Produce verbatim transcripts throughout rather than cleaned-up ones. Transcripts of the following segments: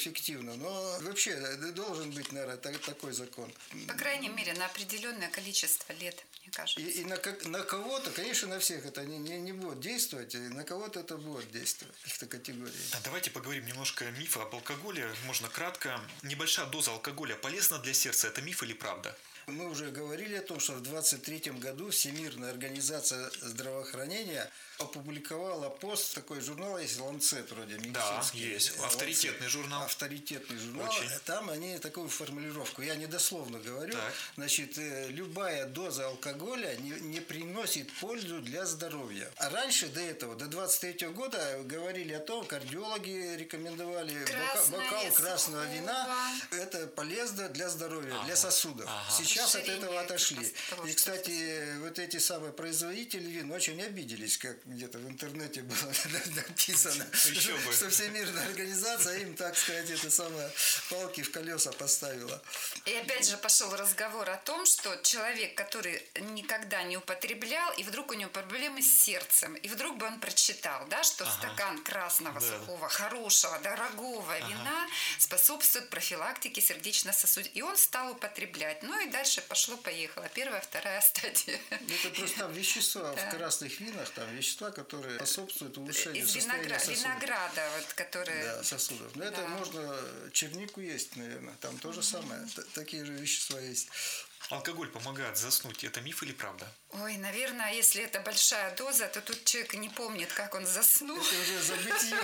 эффективно, но вообще должен быть, наверное, такой закон. По крайней мере, на определенное количество лет, мне кажется. И, и на, на кого-то, конечно, на всех это не, не, не будет действовать, и на кого-то это будет действовать, каких-то категорий. Давайте поговорим немножко мифы об алкоголе, можно кратко. Небольшая доза алкоголя полезна для сердца, это миф или правда? Мы уже говорили о том, что в двадцать третьем году Всемирная организация здравоохранения опубликовала пост, такой журнал есть, Lancet вроде, медицинский. Да, есть, авторитетный журнал. Авторитетный журнал. Очень. Там они такую формулировку, я недословно говорю, так. Значит, любая доза алкоголя не, не приносит пользу для здоровья. А раньше, до этого, до двадцать третьего года говорили о том, кардиологи рекомендовали бокал, бокал красного вина, это полезно для здоровья, ага. для сосудов. Ага. Сейчас от этого отошли. И, кстати, вот эти самые производители вин очень обиделись, как где-то в интернете было написано, что Всемирная организация им, так сказать, это самое, палки в колеса поставила. И опять же пошел разговор о том, что человек, который никогда не употреблял, и вдруг у него проблемы с сердцем, и вдруг бы он прочитал, да, что ага. стакан красного, да. сухого, хорошего, дорогого ага. вина способствует профилактике сердечно-сосудистой. И он стал употреблять. Ну и дальше пошло-поехало. Первая, вторая стадия. Это просто там вещества да. в красных винах, там вещества, которые способствуют улучшению Из состояния виноград, сосудов. Винограда, вот, которые... Да, сосудов. Но да. это можно чернику есть, наверное. Там то же mm-hmm. самое. Такие же вещества есть. Алкоголь помогает заснуть. Это миф или правда? Ой, наверное, если это большая доза, то тут человек не помнит, как он заснул. Это уже забытье.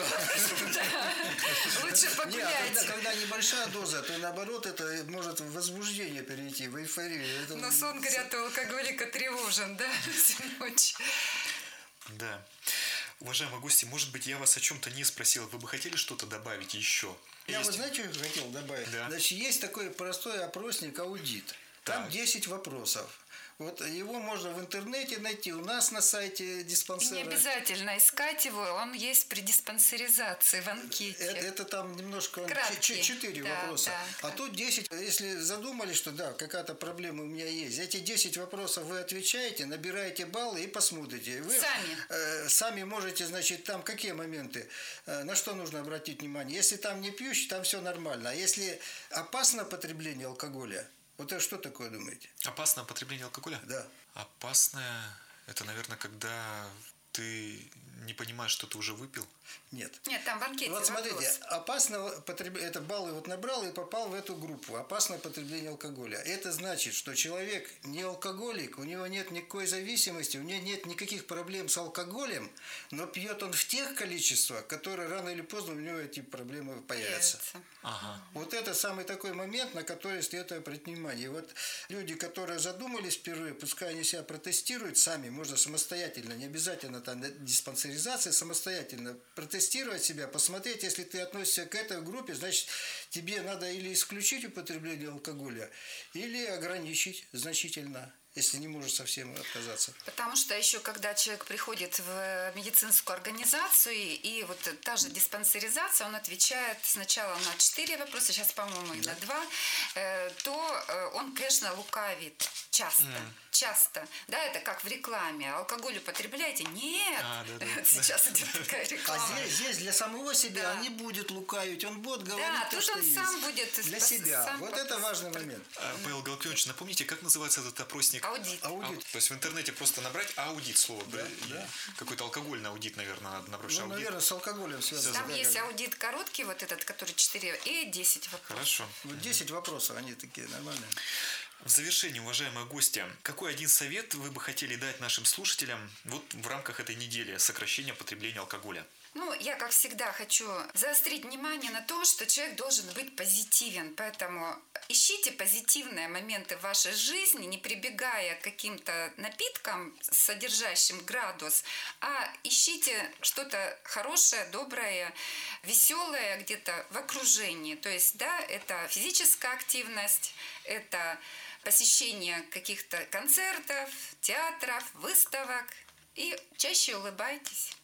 Лучше погулять. Когда небольшая доза, то наоборот, это может в возбуждение перейти, в эйфорию. Но сон, говорят, у алкоголика тревожен, да, всю ночь. Да. Уважаемые гости, может быть, я вас о чем-то не спросил. Вы бы хотели что-то добавить еще? Я есть... вот знаете, что я хотел добавить? Да. Значит, есть такой простой опросник «Аудит». Там так. десять вопросов. Вот его можно в интернете найти, у нас на сайте диспансера. И не обязательно искать его, он есть при диспансеризации в анкете. Это, это там немножко четыре да, вопроса. Да, а тут десять. Если задумали, что да, какая-то проблема у меня есть, эти десять вопросов вы отвечаете, набираете баллы и посмотрите. Вы сами. Э, сами можете, значит, там какие моменты, э, на что нужно обратить внимание. Если там не пьющий, там все нормально. А если опасно потребление алкоголя, вот это что такое, думаете? Опасное употребление алкоголя? Да. Опасное, это, наверное, когда ты не понимаешь, что ты уже выпил? Нет. Нет, там в анкете Вот смотрите, вопрос. опасно потребление, это баллы вот набрал и попал в эту группу. Опасное потребление алкоголя. Это значит, что человек не алкоголик, у него нет никакой зависимости, у него нет никаких проблем с алкоголем, но пьет он в тех количествах, которые рано или поздно у него эти проблемы появятся. Ага. Вот это самый такой момент, на который следует обратить внимание. И вот люди, которые задумались впервые, пускай они себя протестируют сами, можно самостоятельно, не обязательно там диспансеризация, самостоятельно протестировать себя, посмотреть, если ты относишься к этой группе, значит, тебе надо или исключить употребление алкоголя, или ограничить значительно, если не можешь совсем отказаться. Потому что еще когда человек приходит в медицинскую организацию, и вот та же диспансеризация, он отвечает сначала на четыре вопроса, сейчас, по-моему, и на два, то он, конечно, лукавит часто. Mm. Часто. Да, это как в рекламе. Алкоголь употребляете? Нет. А, да, да, сейчас да. идет такая реклама. А здесь, здесь для самого себя да. он не будет лукавить, он будет говорить да, то, тут что он есть. Сам будет для себя. Сам вот это важный момент. Павел Галактионович, напомните, как называется этот опросник? Аудит. аудит. А, то есть в интернете просто набрать аудит слово. Да, да. Какой-то алкогольный аудит, наверное, надо набрать. Ну, аудит. наверное, с алкоголем связано. Там да, есть как... аудит короткий, вот этот, который четыре, и десять вопросов. Хорошо. Вот десять вопросов, они такие нормальные. В завершение, уважаемые гости, какой один совет вы бы хотели дать нашим слушателям вот в рамках этой недели сокращения потребления алкоголя? Ну, я, как всегда, хочу заострить внимание на том, что человек должен быть позитивен. Поэтому ищите позитивные моменты в вашей жизни, не прибегая к каким-то напиткам, содержащим градус, а ищите что-то хорошее, доброе, веселое где-то в окружении. То есть, да, это физическая активность, это посещение каких-то концертов, театров, выставок. И чаще улыбайтесь.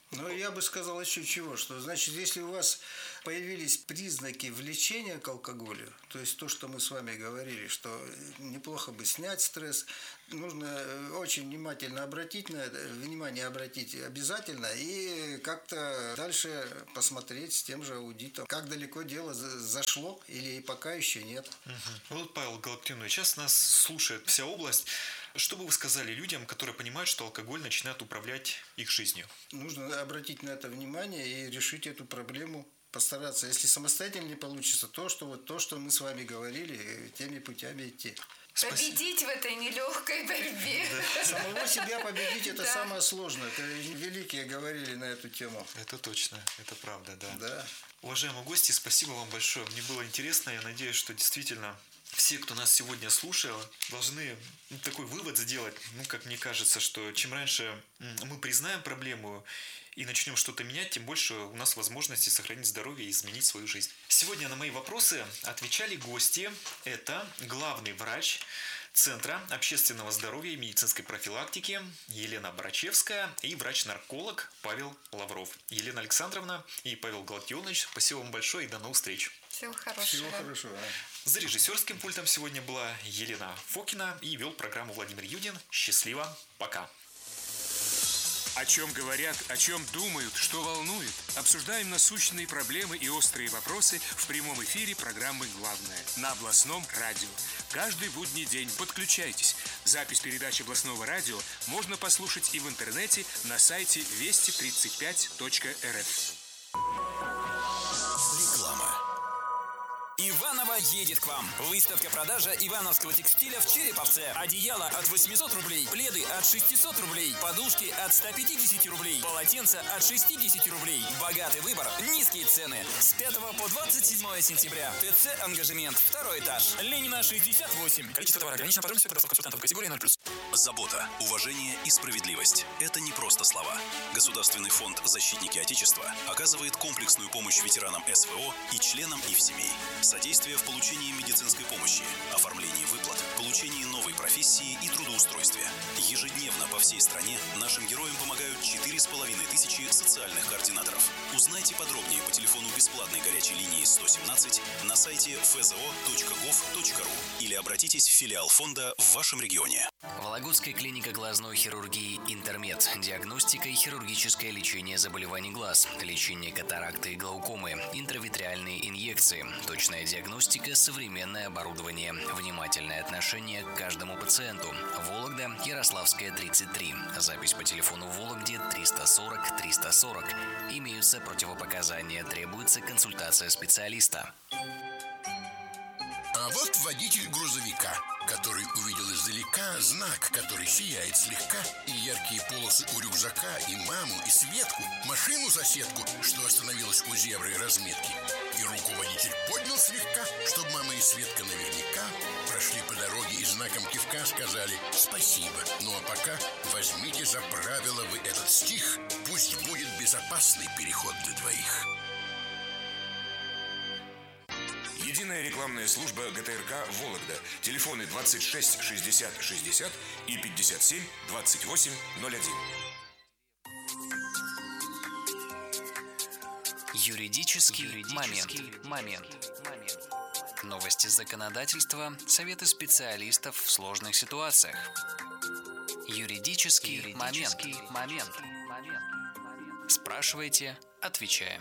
Ну, я бы сказал еще чего, что, значит, если у вас появились признаки влечения к алкоголю, то есть то, что мы с вами говорили, что неплохо бы снять стресс, нужно очень внимательно обратить на это, внимание обратить обязательно и как-то дальше посмотреть с тем же аудитом, как далеко дело зашло или пока еще нет. Угу. Вот, Павел Галактионович, сейчас нас слушает вся область. Что бы вы сказали людям, которые понимают, что алкоголь начинает управлять их жизнью? Нужно обратить на это внимание и решить эту проблему, постараться. Если самостоятельно не получится, то, что вот то, что мы с вами говорили, теми путями идти. Победить в этой нелегкой борьбе. Да. Самого себя победить – это да. самое сложное. Это великие говорили на эту тему. Это точно, это правда, да. Да. Уважаемые гости, спасибо вам большое. Мне было интересно. Я надеюсь, что действительно все, кто нас сегодня слушал, должны такой вывод сделать. Ну, как мне кажется, что чем раньше мы признаем проблему и начнем что-то менять, тем больше у нас возможности сохранить здоровье и изменить свою жизнь. Сегодня на мои вопросы отвечали гости. Это главный врач Центра общественного здоровья и медицинской профилактики Елена Барачевская и врач-нарколог Павел Лавров. Елена Александровна и Павел Галактионович, спасибо вам большое и до новых встреч. Всего хорошего. Всего хорошего. За режиссерским пультом сегодня была Елена Фокина и вел программу Владимир Юдин. Счастливо, пока. О чем говорят, о чем думают, что волнует. Обсуждаем насущные проблемы и острые вопросы в прямом эфире программы «Главное» на областном радио. Каждый будний день подключайтесь. Запись передач областного радио можно послушать и в интернете на сайте вести тридцать пять точка эр эф. Реклама. Иваново едет к вам. Выставка-продажа ивановского текстиля в Череповце. Одеяло от восьмисот рублей, пледы от шестисот рублей, подушки от ста пятидесяти рублей, полотенца от шестидесяти рублей. Богатый выбор, низкие цены. С пятого по двадцать седьмое сентября. ТЦ «Ангажемент», второй этаж. Ленина, шестьдесят восемь. Количество товара ограничено, подробности подослов консультантов категории ноль плюс. Забота, уважение и справедливость – это не просто слова. Государственный фонд «Защитники Отечества» оказывает комплексную помощь ветеранам эс вэ о и членам их семей. Содействие в получении медицинской помощи, оформлении выплат, получении новой профессии и трудоустройстве. Ежедневно по всей стране нашим героям помогают четыре с половиной тысячи социальных координаторов. Узнайте подробнее по телефону бесплатной горячей линии сто семнадцать на сайте эф зэ о точка гов точка ру или обратитесь в филиал фонда в вашем регионе. Вологодская клиника глазной хирургии «Интермед». Диагностика и хирургическое лечение заболеваний глаз, лечение катаракты и глаукомы, интравитреальные инъекции, точная диагностика, современное оборудование, внимательное отношение к каждому пациенту. Вологда, Ярославская, тридцать три. Запись по телефону в Вологде триста сорок триста сорок. Имеются противопоказания, требуется консультация специалиста. А вот водитель грузовика, который увидел издалека знак, который сияет слегка, и яркие полосы у рюкзака, и маму, и Светку, машину-соседку, что остановилась у зебры разметки. И руку водитель поднял слегка, чтобы мама и Светка наверняка прошли по дороге и знаком кивка сказали «спасибо». Ну а пока возьмите за правило вы этот стих, пусть будет безопасный переход для двоих. Единая рекламная служба гэ тэ эр ка «Вологда». Телефоны двадцать шесть шестьдесят шестьдесят и пятьдесят семь двадцать восемь ноль один. Юридический, Юридический момент. момент. Новости законодательства, советы специалистов в сложных ситуациях. Юридический, Юридический момент. момент. Спрашивайте, отвечаем.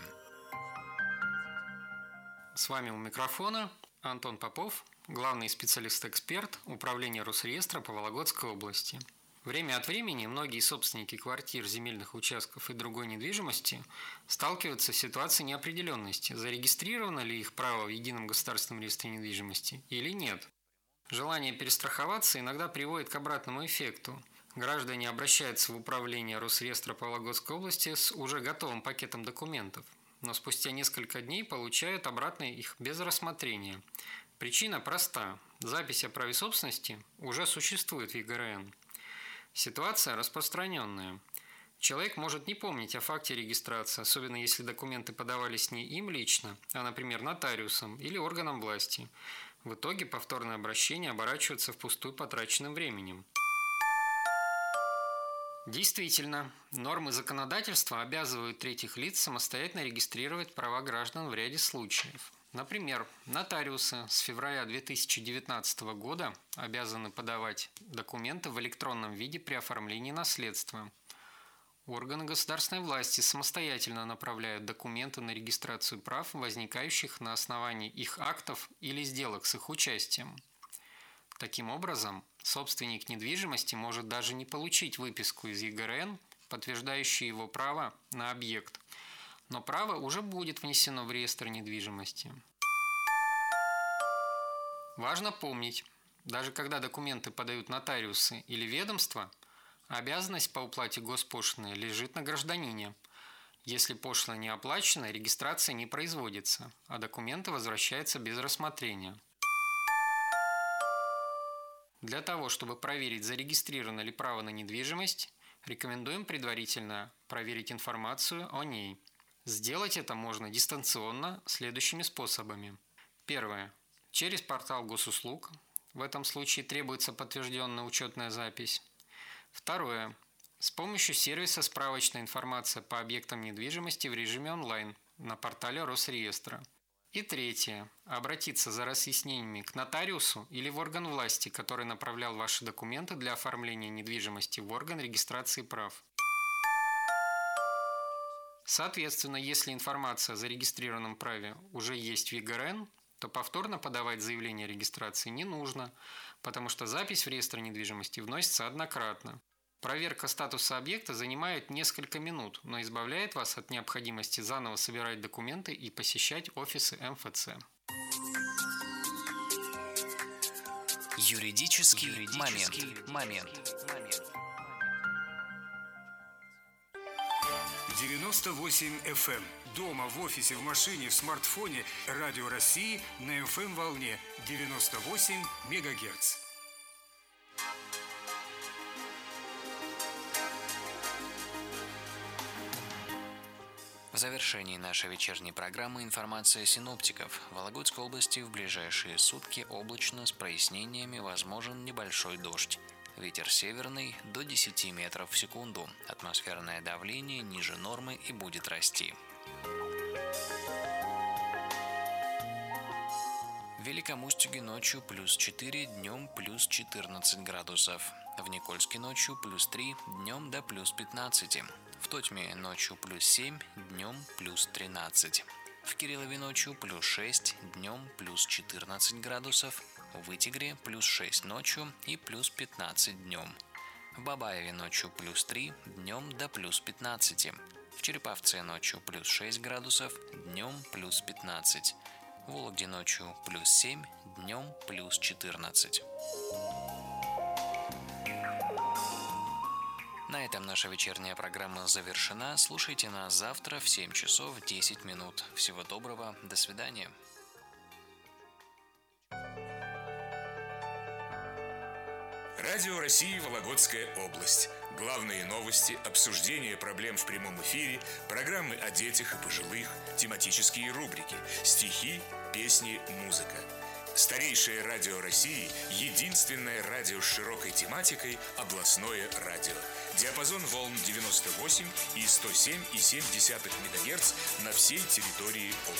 С вами у микрофона Антон Попов, главный специалист-эксперт Управления Росреестра по Вологодской области. Время от времени многие собственники квартир, земельных участков и другой недвижимости сталкиваются с ситуацией неопределенности, зарегистрировано ли их право в Едином государственном реестре недвижимости или нет. Желание перестраховаться иногда приводит к обратному эффекту. Граждане обращаются в Управление Росреестра по Вологодской области с уже готовым пакетом документов, но спустя несколько дней получают обратно их без рассмотрения. Причина проста. Запись о праве собственности уже существует в е гэ эр эн. Ситуация распространенная. Человек может не помнить о факте регистрации, особенно если документы подавались не им лично, а, например, нотариусом или органом власти. В итоге повторное обращение оборачивается впустую потраченным временем. Действительно, нормы законодательства обязывают третьих лиц самостоятельно регистрировать права граждан в ряде случаев. Например, нотариусы с февраля две тысячи девятнадцатого года обязаны подавать документы в электронном виде при оформлении наследства. Органы государственной власти самостоятельно направляют документы на регистрацию прав, возникающих на основании их актов или сделок с их участием. Таким образом, собственник недвижимости может даже не получить выписку из ЕГРН, подтверждающую его право на объект, но право уже будет внесено в реестр недвижимости. Важно помнить, даже когда документы подают нотариусы или ведомства, обязанность по уплате госпошлины лежит на гражданине. Если пошлина не оплачена, регистрация не производится, а документы возвращаются без рассмотрения. Для того, чтобы проверить, зарегистрировано ли право на недвижимость, рекомендуем предварительно проверить информацию о ней. Сделать это можно дистанционно следующими способами. Первое. Через портал госуслуг. В этом случае требуется подтвержденная учетная запись. Второе. С помощью сервиса «Справочная информация по объектам недвижимости» в режиме онлайн на портале Росреестра. И третье. Обратиться за разъяснениями к нотариусу или в орган власти, который направлял ваши документы для оформления недвижимости в орган регистрации прав. Соответственно, если информация о зарегистрированном праве уже есть в ЕГРН, то повторно подавать заявление о регистрации не нужно, потому что запись в реестр недвижимости вносится однократно. Проверка статуса объекта занимает несколько минут, но избавляет вас от необходимости заново собирать документы и посещать офисы эм эф цэ. Юридический, Юридический момент. момент. девяносто восемь эф эм. Дома, в офисе, в машине, в смартфоне. Радио России на эф эм-волне девяносто восемь мегагерц. В завершении нашей вечерней программы информация синоптиков. В Вологодской области в ближайшие сутки облачно с прояснениями, возможен небольшой дождь. Ветер северный до десяти метров в секунду. Атмосферное давление ниже нормы и будет расти. В Великом Устюге ночью плюс четыре, днем плюс четырнадцать градусов. В Никольске ночью плюс три, днем до плюс пятнадцати. В Тотьме ночью плюс семь, днем плюс тринадцать. В Кириллове ночью плюс шесть, днем плюс четырнадцать градусов. В Вытегре плюс шесть ночью и плюс пятнадцать днем. В Бабаеве ночью плюс три, днем до плюс пятнадцати. В Череповце ночью плюс шесть градусов, днем плюс пятнадцать. В Вологде ночью плюс семь, днем плюс четырнадцать. На этом наша вечерняя программа завершена. Слушайте нас завтра в семь часов десять минут. Всего доброго, до свидания. Радио России Вологодская область. Главные новости, обсуждение проблем в прямом эфире, программы о детях и пожилых, тематические рубрики, стихи, песни, музыка. Старейшее радио России – единственное радио с широкой тематикой – областное радио. Диапазон волн девяносто восемь и сто семь и семь десятых мегагерц на всей территории области.